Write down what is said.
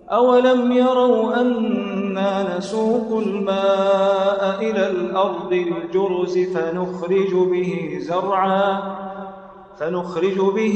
أولم يروا أنا نسوق الماء إلى الأرض الجرز فنخرج به